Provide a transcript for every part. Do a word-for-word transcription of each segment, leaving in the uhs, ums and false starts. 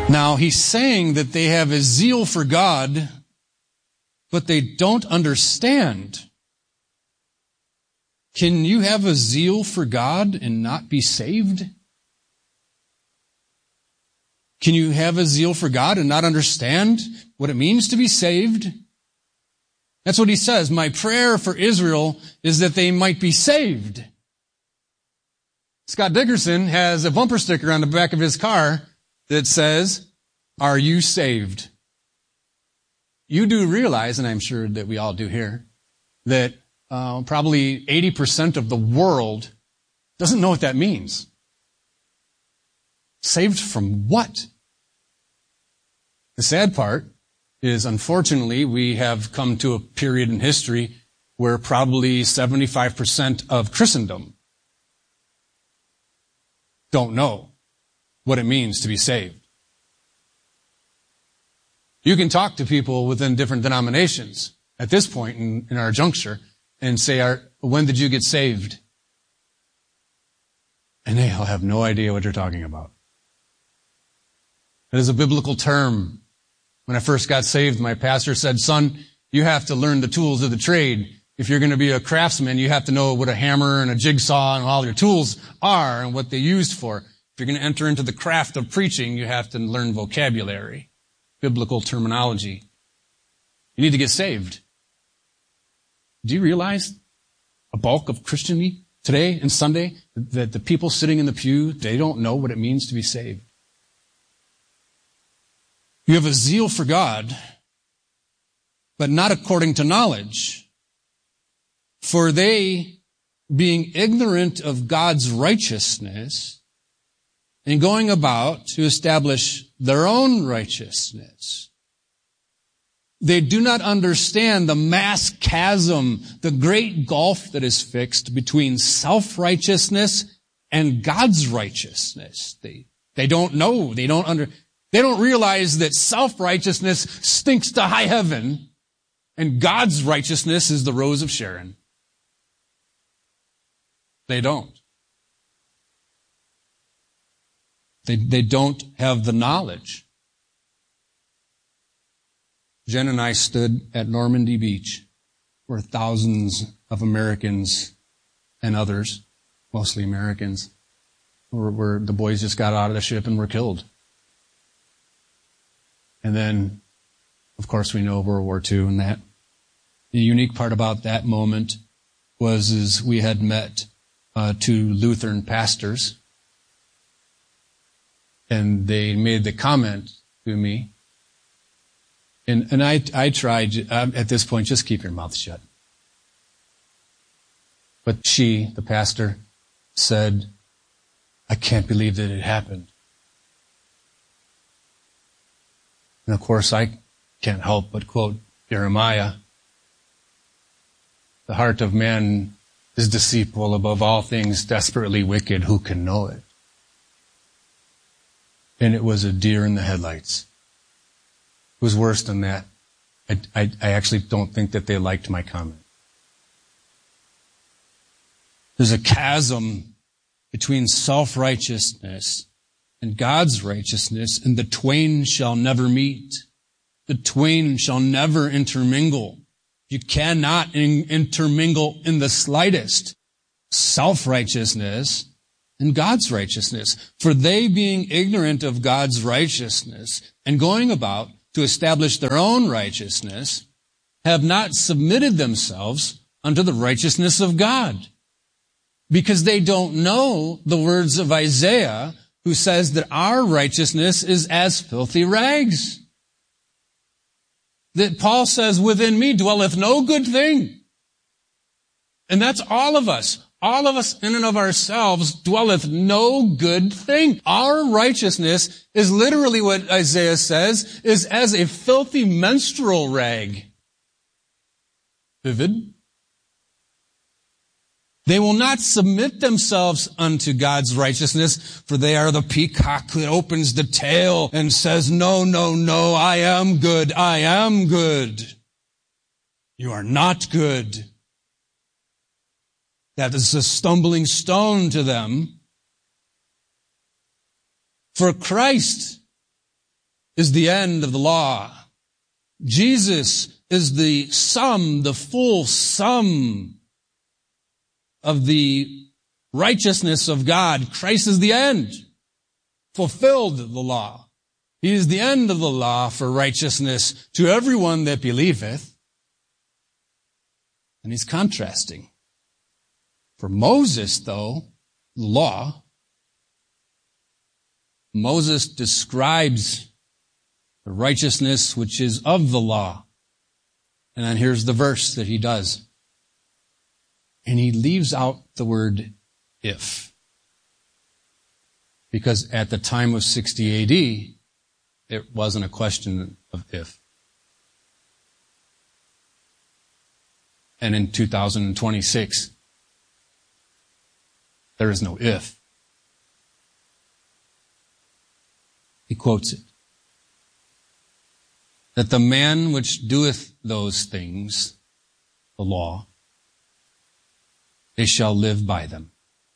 Now, he's saying that they have a zeal for God, but they don't understand. Can you have a zeal for God and not be saved? Can you have a zeal for God and not understand what it means to be saved? That's what he says. My prayer for Israel is that they might be saved. Scott Dickerson has a bumper sticker on the back of his car that says, "Are you saved?" You do realize, and I'm sure that we all do here, that uh, probably eighty percent of the world doesn't know what that means. Saved from what? The sad part is, unfortunately, we have come to a period in history where probably seventy-five percent of Christendom don't know what it means to be saved. You can talk to people within different denominations at this point in, in our juncture and say, when did you get saved? And they'll have no idea what you're talking about. It is a biblical term. When I first got saved, my pastor said, "Son, you have to learn the tools of the trade. If you're going to be a craftsman, you have to know what a hammer and a jigsaw and all your tools are and what they used for. If you're going to enter into the craft of preaching, you have to learn vocabulary, biblical terminology. You need to get saved." Do you realize a bulk of Christianity today and Sunday, that the people sitting in the pew, they don't know what it means to be saved? You have a zeal for God, but not according to knowledge. For they, being ignorant of God's righteousness, and going about to establish their own righteousness, they do not understand the mass chasm, the great gulf that is fixed between self-righteousness and God's righteousness. They, they don't know, they don't under, they don't realize that self-righteousness stinks to high heaven and God's righteousness is the rose of Sharon. They don't. They, they don't have the knowledge. Jen and I stood at Normandy Beach, where thousands of Americans and others, mostly Americans, were, were the boys just got out of the ship and were killed. And then, of course, we know World War Two and that. The unique part about that moment was is we had met uh, two Lutheran pastors, and they made the comment to me, and, and I, I tried, um, at this point, just keep your mouth shut. But she, the pastor, said, "I can't believe that it happened." And of course, I can't help but quote Jeremiah, "The heart of man is deceitful above all things, desperately wicked. Who can know it?" And it was a deer in the headlights. It was worse than that. I, I, I actually don't think that they liked my comment. There's a chasm between self-righteousness and God's righteousness, and the twain shall never meet. The twain shall never intermingle. You cannot in- intermingle in the slightest self-righteousness and God's righteousness. For they, being ignorant of God's righteousness and going about to establish their own righteousness, have not submitted themselves unto the righteousness of God. Because they don't know the words of Isaiah, who says that our righteousness is as filthy rags. That Paul says, "Within me dwelleth no good thing." And that's all of us. All of us in and of ourselves dwelleth no good thing. Our righteousness is literally what Isaiah says, is as a filthy menstrual rag. Vivid. They will not submit themselves unto God's righteousness, for they are the peacock that opens the tail and says, "No, no, no, I am good, I am good." You are not good. That is a stumbling stone to them. For Christ is the end of the law. Jesus is the sum, the full sum of the righteousness of God. Christ is the end, fulfilled the law. He is the end of the law for righteousness to everyone that believeth. And he's contrasting. For Moses, though, the law, Moses describes the righteousness which is of the law. And then here's the verse that he does. And he leaves out the word if. Because at the time of sixty A D, it wasn't a question of if. And in two thousand twenty-six, there is no if. He quotes it. That the man which doeth those things, the law, they shall live by them.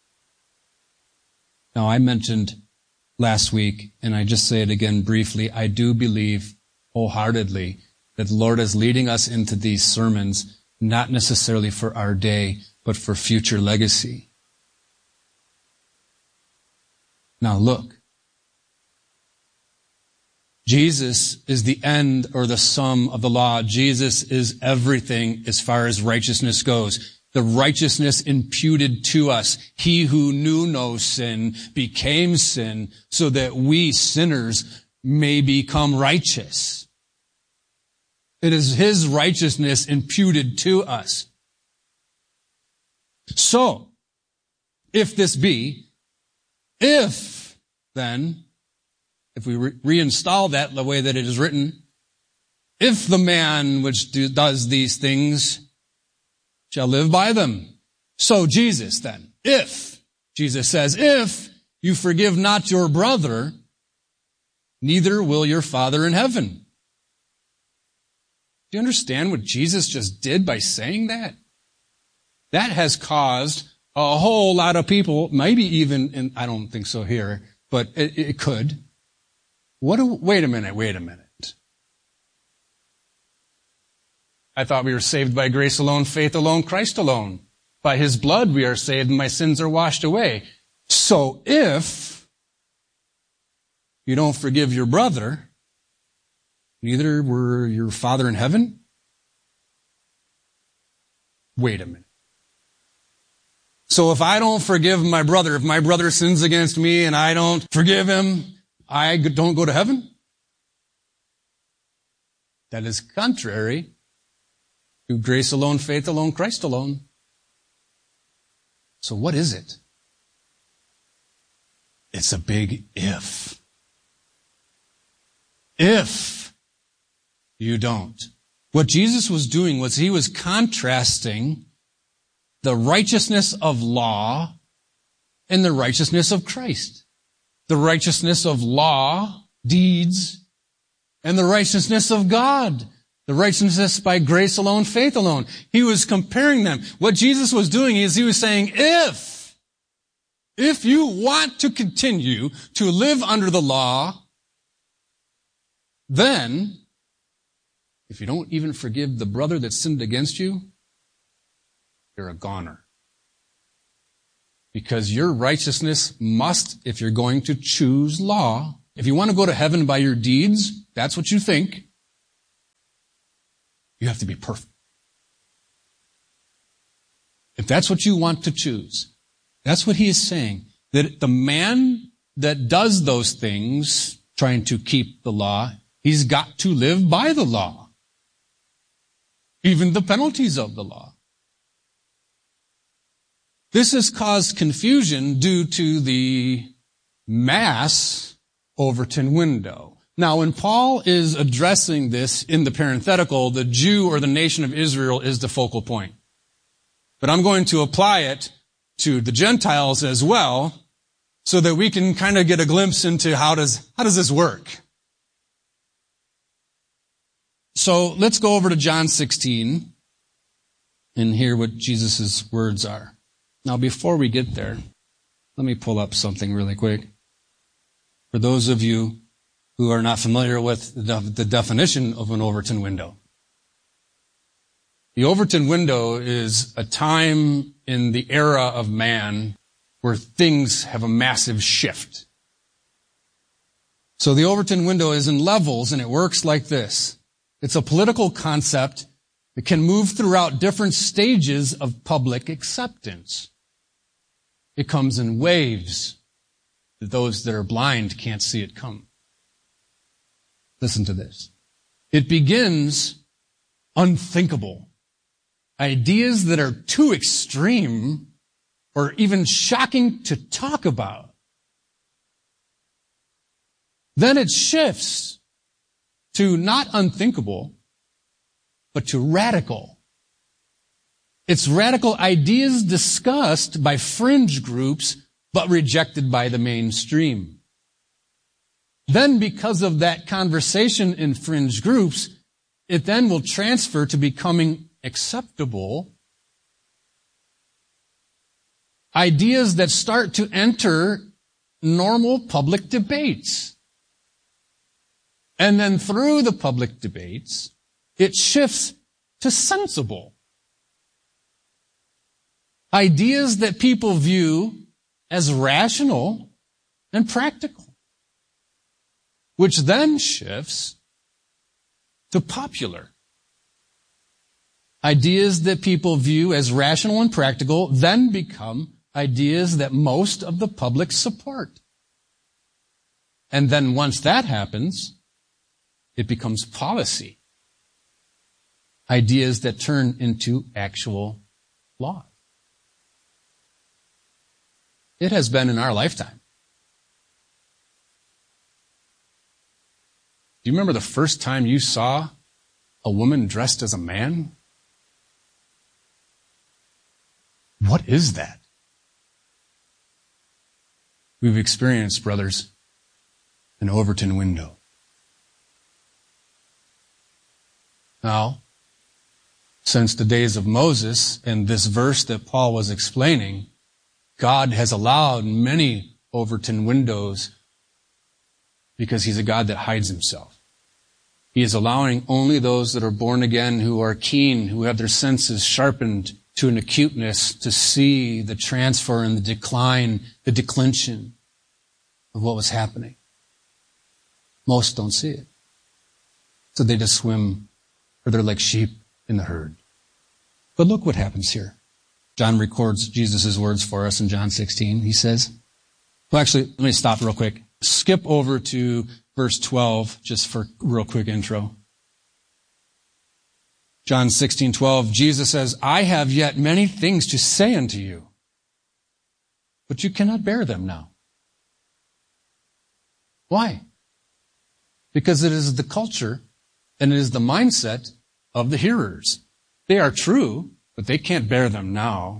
Now, I mentioned last week, and I just say it again briefly, I do believe wholeheartedly that the Lord is leading us into these sermons, not necessarily for our day, but for future legacy. Now look, Jesus is the end or the sum of the law. Jesus is everything as far as righteousness goes. The righteousness imputed to us. He who knew no sin became sin so that we sinners may become righteous. It is his righteousness imputed to us. So, if this be, if then, if we re- reinstall that the way that it is written, if the man which do, does these things shall live by them. So Jesus then, if, Jesus says, if you forgive not your brother, neither will your Father in heaven. Do you understand what Jesus just did by saying that? That has caused a whole lot of people, maybe even, and I don't think so here, but it, it could. What? Do, wait a minute, wait a minute. I thought we were saved by grace alone, faith alone, Christ alone. By his blood we are saved and my sins are washed away. So if you don't forgive your brother, neither will your Father in heaven? Wait a minute. So if I don't forgive my brother, if my brother sins against me and I don't forgive him, I don't go to heaven? That is contrary to grace alone, faith alone, Christ alone. So what is it? It's a big if. If you don't. What Jesus was doing was he was contrasting the righteousness of law and the righteousness of Christ. The righteousness of law, deeds, and the righteousness of God. The righteousness by grace alone, faith alone. He was comparing them. What Jesus was doing is he was saying, if, if you want to continue to live under the law, then, if you don't even forgive the brother that sinned against you, you're a goner. Because your righteousness must, if you're going to choose law, if you want to go to heaven by your deeds, that's what you think, you have to be perfect. If that's what you want to choose, that's what he is saying. That the man that does those things, trying to keep the law, he's got to live by the law. Even the penalties of the law. This has caused confusion due to the Mass Overton window. Now, when Paul is addressing this in the parenthetical, the Jew or the nation of Israel is the focal point. But I'm going to apply it to the Gentiles as well, so that we can kind of get a glimpse into how does, how does this work? So let's go over to John sixteen and hear what Jesus' words are. Now, before we get there, let me pull up something really quick. For those of you who are not familiar with the, the definition of an Overton window. The Overton window is a time in the era of man where things have a massive shift. So the Overton window is in levels, and it works like this. It's a political concept that can move throughout different stages of public acceptance. It comes in waves. Those that are blind can't see it come. Listen to this. It begins unthinkable. Ideas that are too extreme or even shocking to talk about. Then it shifts to not unthinkable, but to radical. It's radical ideas discussed by fringe groups, but rejected by the mainstream. Then, because of that conversation in fringe groups, it then will transfer to becoming acceptable. Ideas that start to enter normal public debates. And then through the public debates, it shifts to sensible. Ideas that people view as rational and practical. Which then shifts to popular. Ideas that people view as rational and practical then become ideas that most of the public support. And then once that happens, it becomes policy. Ideas that turn into actual law. It has been in our lifetime. Do you remember the first time you saw a woman dressed as a man? What is that? We've experienced, brothers, an Overton window. Now, since the days of Moses and this verse that Paul was explaining, God has allowed many Overton windows because He's a God that hides Himself. He is allowing only those that are born again, who are keen, who have their senses sharpened to an acuteness to see the transfer and the decline, the declension of what was happening. Most don't see it. So they just swim, or they're like sheep in the herd. But look what happens here. John records Jesus' words for us in John sixteen. He says, well, actually, let me stop real quick. Skip over to verse twelve, just for a real quick intro. John sixteen twelve, Jesus says, I have yet many things to say unto you, but you cannot bear them now. Why? Because it is the culture and it is the mindset of the hearers. They are true, but they can't bear them now.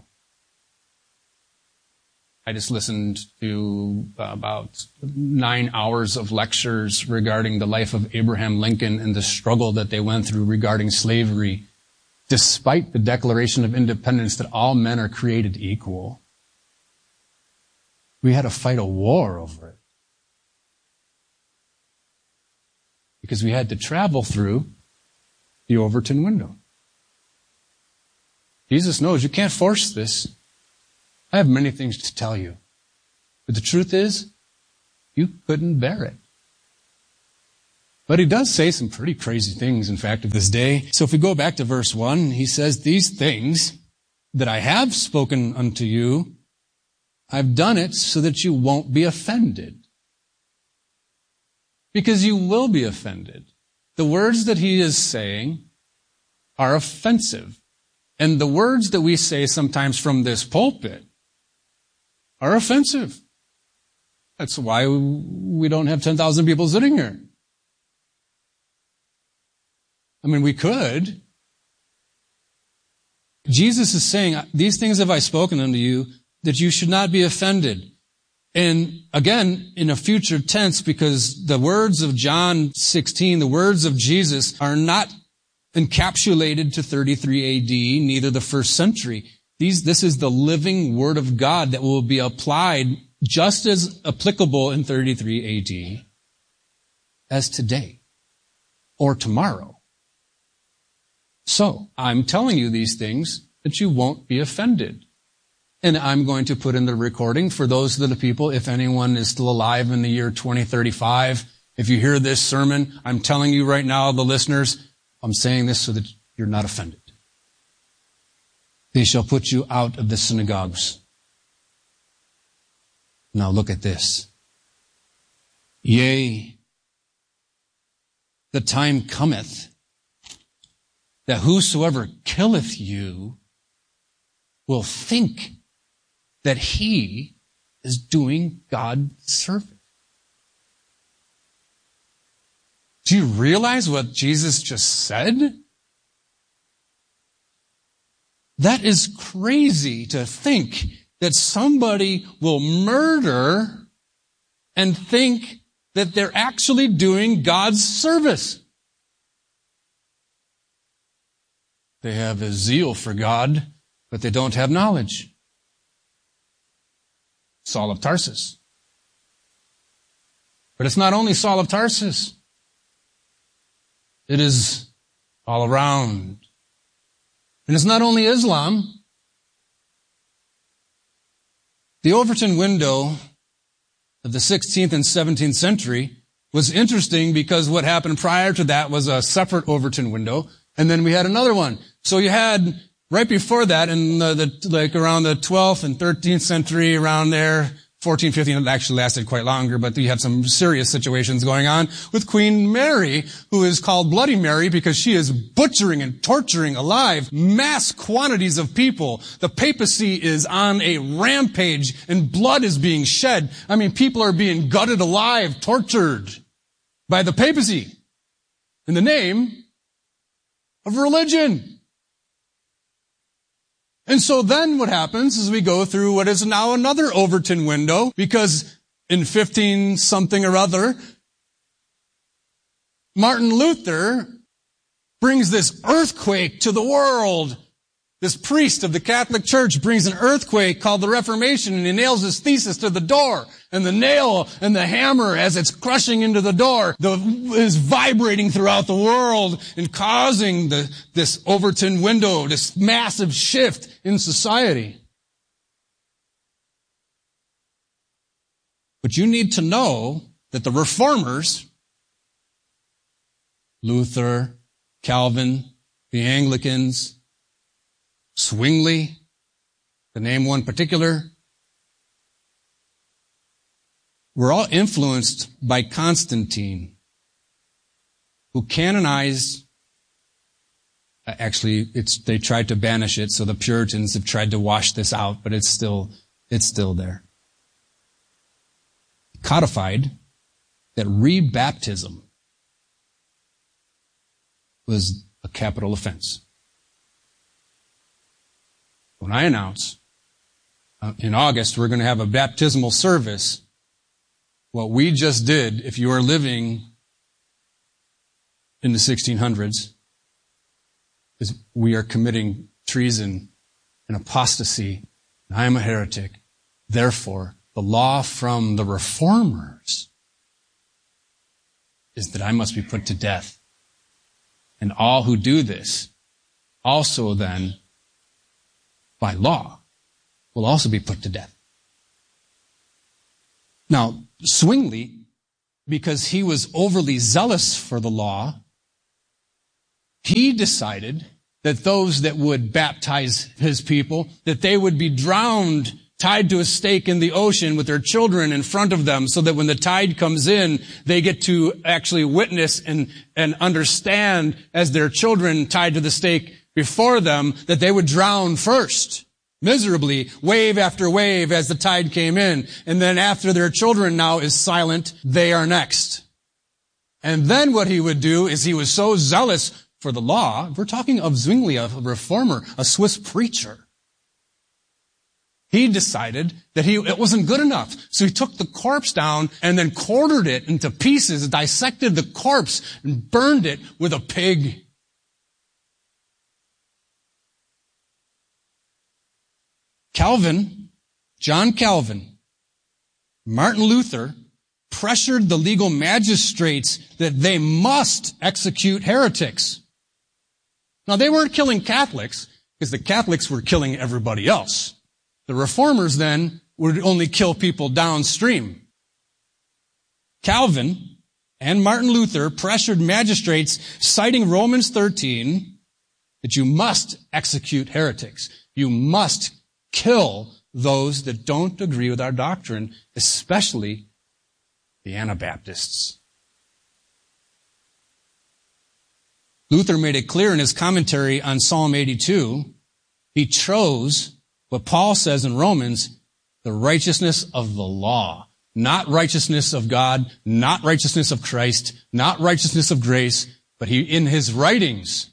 I just listened to uh, about nine hours of lectures regarding the life of Abraham Lincoln and the struggle that they went through regarding slavery, despite the Declaration of Independence that all men are created equal. We had to fight a war over it. Because we had to travel through the Overton window. Jesus knows you can't force this. I have many things to tell you. But the truth is, you couldn't bear it. But he does say some pretty crazy things, in fact, of this day. So if we go back to verse one, he says, these things that I have spoken unto you, I've done it so that you won't be offended. Because you will be offended. The words that he is saying are offensive. And the words that we say sometimes from this pulpit are offensive. That's why we don't have ten thousand people sitting here. I mean, we could. Jesus is saying, these things have I spoken unto you, that you should not be offended. And again, in a future tense, because the words of John sixteen, the words of Jesus are not encapsulated to thirty-three A D, neither the first century. These, this is the living Word of God that will be applied just as applicable in thirty-three A D as today or tomorrow. So, I'm telling you these things that you won't be offended. And I'm going to put in the recording for those of the people, if anyone is still alive in the year twenty thirty-five, if you hear this sermon, I'm telling you right now, the listeners, I'm saying this so that you're not offended. They shall put you out of the synagogues. Now look at this. Yea, the time cometh that whosoever killeth you will think that he is doing God service. Do you realize what Jesus just said? That is crazy to think that somebody will murder and think that they're actually doing God's service. They have a zeal for God, but they don't have knowledge. Saul of Tarsus. But it's not only Saul of Tarsus. It is all around. And it's not only Islam. The Overton window of the sixteenth and seventeenth century was interesting because what happened prior to that was a separate Overton window, and then we had another one. So you had, right before that, in the, the like around the twelfth and thirteenth century, around there, fourteen, fifteen, it actually lasted quite longer, but you have some serious situations going on with Queen Mary, who is called Bloody Mary because she is butchering and torturing alive mass quantities of people. The papacy is on a rampage and blood is being shed. I mean, people are being gutted alive, tortured by the papacy in the name of religion. And so then what happens is we go through what is now another Overton window, because in fifteen something or other, Martin Luther brings this earthquake to the world. This priest of the Catholic Church brings an earthquake called the Reformation, and he nails his thesis to the door. And the nail and the hammer, as it's crushing into the door, the, is vibrating throughout the world and causing the, this Overton window, this massive shift in society. But you need to know that the reformers, Luther, Calvin, the Anglicans, Zwingli, to name one particular, were all influenced by Constantine, who canonized, actually, it's, they tried to banish it, so the Puritans have tried to wash this out, but it's still, it's still there. Codified that rebaptism was a capital offense. When I announce uh, in August we're going to have a baptismal service, what we just did, if you are living in the sixteen hundreds, is we are committing treason and apostasy. And I am a heretic. Therefore, the law from the reformers is that I must be put to death. And all who do this also then, by law, will also be put to death. Now, Zwingli, because he was overly zealous for the law, he decided that those that would baptize his people, that they would be drowned, tied to a stake in the ocean with their children in front of them, so that when the tide comes in, they get to actually witness and, and understand, as their children tied to the stake before them, that they would drown first, miserably, wave after wave as the tide came in. And then after their children now is silent, they are next. And then what he would do is he was so zealous for the law. We're talking of Zwingli, a reformer, a Swiss preacher. He decided that he, it wasn't good enough. So he took the corpse down and then quartered it into pieces, dissected the corpse and burned it with a pig. Calvin, John Calvin, Martin Luther pressured the legal magistrates that they must execute heretics. Now, they weren't killing Catholics because the Catholics were killing everybody else. The Reformers then would only kill people downstream. Calvin and Martin Luther pressured magistrates, citing Romans thirteen, that you must execute heretics. You must kill those that don't agree with our doctrine, especially the Anabaptists. Luther made it clear in his commentary on Psalm eighty-two, he chose what Paul says in Romans, the righteousness of the law. Not righteousness of God, not righteousness of Christ, not righteousness of grace, but he, in his writings,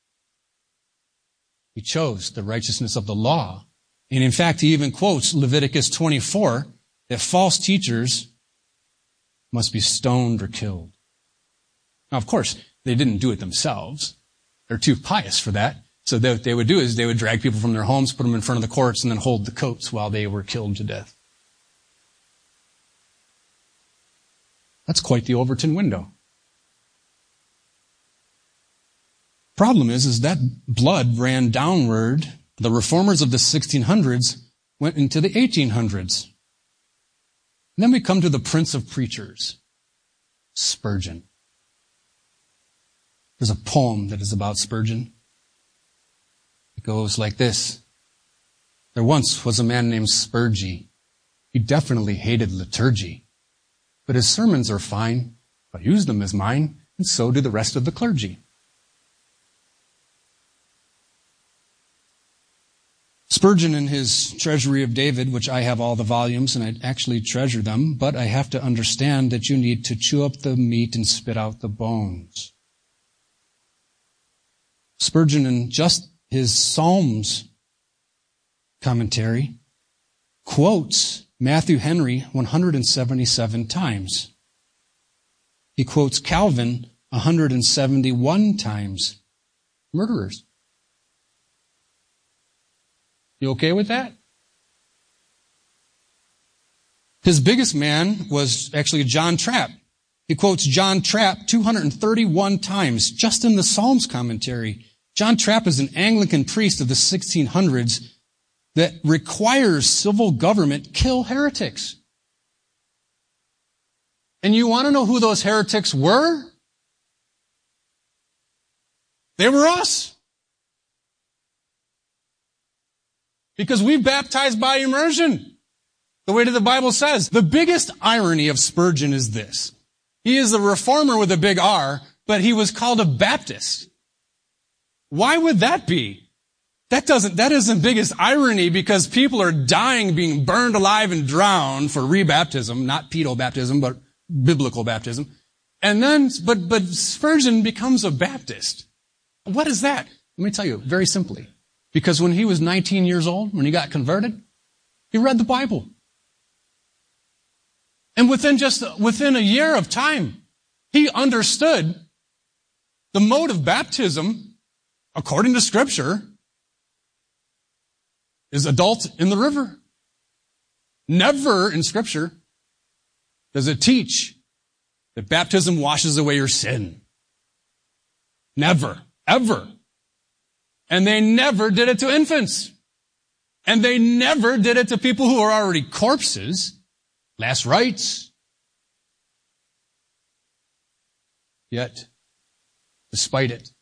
he chose the righteousness of the law. And in fact, he even quotes Leviticus twenty-four, that false teachers must be stoned or killed. Now, of course, they didn't do it themselves. They're too pious for that. So what they would do is they would drag people from their homes, put them in front of the courts, and then hold the coats while they were killed to death. That's quite the Overton window. Problem is, is that blood ran downward. The reformers of the sixteen hundreds went into the eighteen hundreds. And then we come to the Prince of Preachers, Spurgeon. There's a poem that is about Spurgeon. It goes like this. There once was a man named Spurgey. He definitely hated liturgy. But his sermons are fine. I use them as mine, and so do the rest of the clergy. Spurgeon in his Treasury of David, which I have all the volumes, and I actually treasure them, but I have to understand that you need to chew up the meat and spit out the bones. Spurgeon, in just his Psalms commentary, quotes Matthew Henry one hundred seventy-seven times. He quotes Calvin one hundred seventy-one times. Murderers. You okay with that? His biggest man was actually John Trapp. He quotes John Trapp two hundred thirty-one times just in the Psalms commentary. John Trapp is an Anglican priest of the sixteen hundreds that requires civil government kill heretics. And you want to know who those heretics were? They were us. Because we baptized by immersion, the way that the Bible says. The biggest irony of Spurgeon is this. He is a reformer with a big R, but he was called a Baptist. Why would that be? That doesn't, that isn't biggest irony because people are dying, being burned alive and drowned for rebaptism, not pedo baptism, but biblical baptism. And then, but, but Spurgeon becomes a Baptist. What is that? Let me tell you very simply. Because when he was nineteen years old, when he got converted, he read the Bible. And within just, within a year of time, he understood the mode of baptism, according to Scripture, is adult in the river. Never in Scripture does it teach that baptism washes away your sin. Never. Ever. And they never did it to infants. And they never did it to people who are already corpses. Last rites. Yet, despite it,